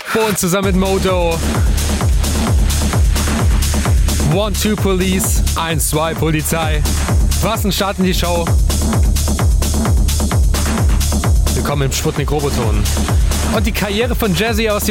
Bohn zusammen mit Modo. 1, 2 Police, 1, 2 Polizei. Was ein Start in die Show. Willkommen im Sputnik Roboton. Und die Karriere von Jazzy aus